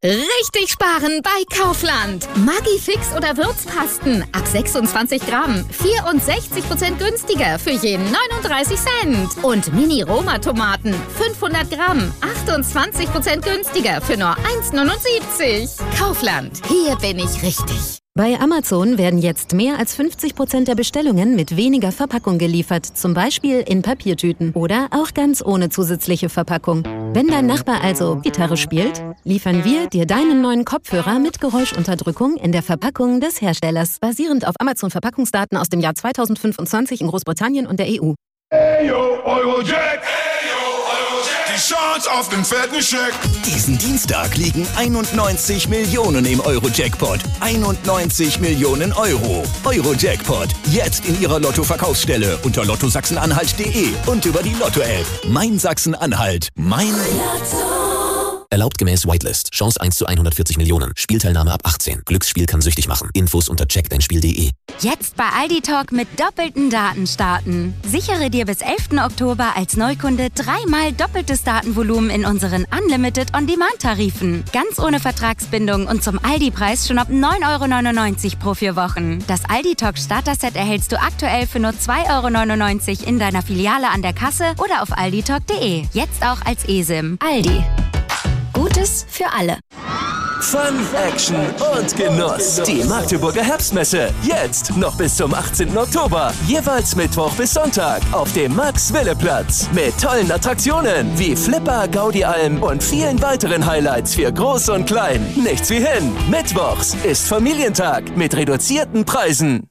Richtig sparen bei Kaufland. Maggi-Fix oder Würzpasten ab 26 Gramm. 64% günstiger für je 39 Cent. Und Mini-Roma-Tomaten 500 Gramm. 28% günstiger für nur 1,79. Kaufland. Hier bin ich richtig. Bei Amazon werden jetzt mehr als 50% der Bestellungen mit weniger Verpackung geliefert. Zum Beispiel in Papiertüten oder auch ganz ohne zusätzliche Verpackung. Wenn dein Nachbar also Gitarre spielt, liefern wir dir deinen neuen Kopfhörer mit Geräuschunterdrückung in der Verpackung des Herstellers. Basierend auf Amazon-Verpackungsdaten aus dem Jahr 2025 in Großbritannien und der EU. Hey yo, Eurojack! Die Chance auf den fetten Scheck. Diesen Dienstag liegen 91 Millionen im Euro-Jackpot. 91 Millionen Euro. Euro-Jackpot. Jetzt in Ihrer Lotto-Verkaufsstelle unter lottosachsen-anhalt.de und über die Lotto-App. Mein Sachsen-Anhalt. Mein Lotto. Erlaubt gemäß Whitelist. Chance 1 zu 140 Millionen. Spielteilnahme ab 18. Glücksspiel kann süchtig machen. Infos unter checkdeinspiel.de. Jetzt bei Aldi Talk mit doppelten Daten starten. Sichere dir bis 11. Oktober als Neukunde 3-mal doppeltes Datenvolumen in unseren Unlimited On-Demand-Tarifen. Ganz ohne Vertragsbindung und zum Aldi-Preis schon ab 9,99 € pro 4 Wochen. Das Aldi Talk Starter-Set erhältst du aktuell für nur 2,99 € in deiner Filiale an der Kasse oder auf alditalk.de. Jetzt auch als eSIM. Aldi. Gutes für alle. Fun, Action und Genuss. Die Magdeburger Herbstmesse. Jetzt noch bis zum 18. Oktober. Jeweils Mittwoch bis Sonntag auf dem Max-Wille-Platz. Mit tollen Attraktionen wie Flipper, Gaudi-Alm und vielen weiteren Highlights für Groß und Klein. Nichts wie hin. Mittwochs ist Familientag mit reduzierten Preisen.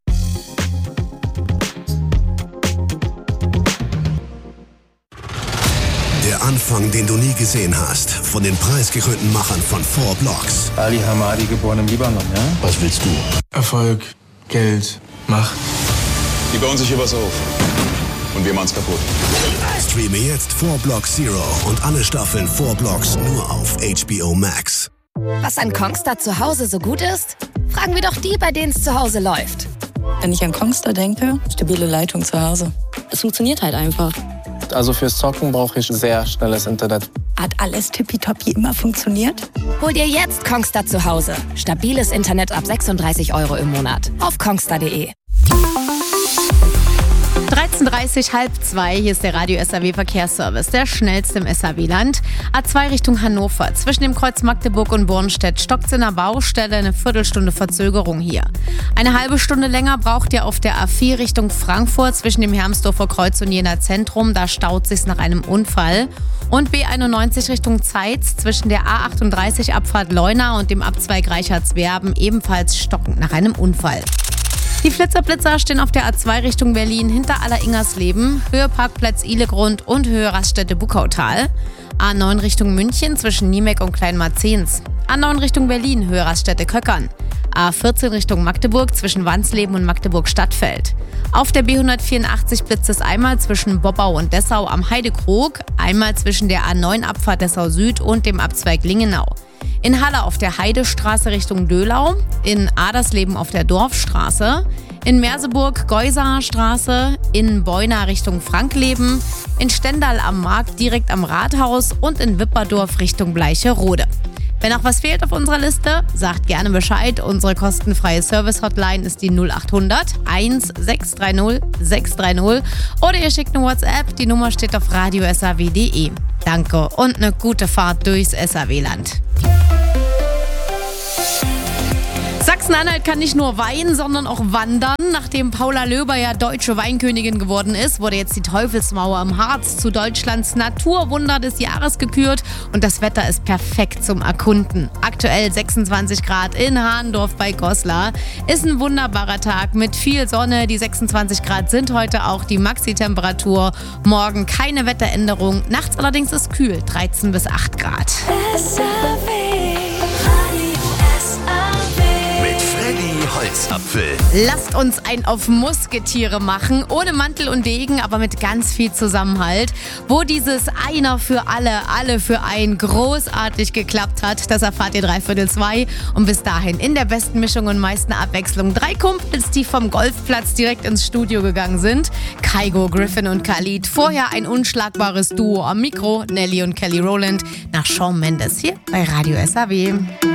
Der Anfang, den du nie gesehen hast, von den preisgekrönten Machern von 4 Blocks. Ali Hamadi, geboren im Libanon, ja? Was willst du? Erfolg, Geld, Macht. Die bauen sich hier was auf. Und wir machen's kaputt. Streame jetzt 4 Blocks Zero und alle Staffeln 4 Blocks nur auf HBO Max. Was an Kongstar zu Hause so gut ist? Fragen wir doch die, bei denen es zu Hause läuft. Wenn ich an Kongstar denke, stabile Leitung zu Hause. Es funktioniert halt einfach. Also fürs Zocken brauche ich sehr schnelles Internet. Hat alles tippitoppi immer funktioniert? Hol dir jetzt Kongstar zu Hause. Stabiles Internet ab 36 € im Monat. Auf kongstar.de. 13:30, 1:30, hier ist der Radio SAW Verkehrsservice, der schnellste im SAW-Land. A2 Richtung Hannover, zwischen dem Kreuz Magdeburg und Bornstedt stockt es in der Baustelle, eine Viertelstunde Verzögerung hier. Eine halbe Stunde länger braucht ihr auf der A4 Richtung Frankfurt, zwischen dem Hermsdorfer Kreuz und Jena Zentrum, da staut sich's nach einem Unfall. Und B91 Richtung Zeitz, zwischen der A38 Abfahrt Leuna und dem Abzweig Reichertswerben, ebenfalls stockend nach einem Unfall. Die Flitzer stehen auf der A2 Richtung Berlin hinter Aller-Ingersleben, Höhe Parkplatz Ihlegrund und Höhe Raststätte Buckautal. A9 Richtung München zwischen Niemek und Kleinmarzens. A9 Richtung Berlin, Höhe Raststätte Köckern. A14 Richtung Magdeburg zwischen Wansleben und Magdeburg-Stadtfeld. Auf der B184 blitzt es einmal zwischen Bobbau und Dessau am Heidekrog, einmal zwischen der A9 Abfahrt Dessau Süd und dem Abzweig Lingenau. In Halle auf der Heidestraße Richtung Dölau, in Adersleben auf der Dorfstraße, in Merseburg Geusaer Straße, in Beuna Richtung Frankleben, in Stendal am Markt direkt am Rathaus und in Wipperdorf Richtung Bleicherode. Wenn noch was fehlt auf unserer Liste, sagt gerne Bescheid. Unsere kostenfreie Service-Hotline ist die 0800 1630 630 oder ihr schickt eine WhatsApp. Die Nummer steht auf radiosaw.de. Danke und eine gute Fahrt durchs SAW-Land. Sachsen-Anhalt kann nicht nur weinen, sondern auch wandern. Nachdem Paula Löber ja deutsche Weinkönigin geworden ist, wurde jetzt die Teufelsmauer im Harz zu Deutschlands Naturwunder des Jahres gekürt. Und das Wetter ist perfekt zum Erkunden. Aktuell 26 Grad in Hahndorf bei Goslar. Ist ein wunderbarer Tag mit viel Sonne. Die 26 Grad sind heute auch die Maxi-Temperatur. Morgen keine Wetteränderung. Nachts allerdings ist kühl, 13 bis 8 Grad. Holzapfel. Lasst uns ein auf Musketiere machen, ohne Mantel und Degen, aber mit ganz viel Zusammenhalt. Wo dieses Einer für alle, alle für ein großartig geklappt hat, das erfahrt ihr 2:15. Und bis dahin in der besten Mischung und meisten Abwechslung 3 Kumpels, die vom Golfplatz direkt ins Studio gegangen sind. Kaigo, Griffin und Khalid. Vorher ein unschlagbares Duo am Mikro, Nelly und Kelly Rowland. Nach Shawn Mendes hier bei Radio SAW.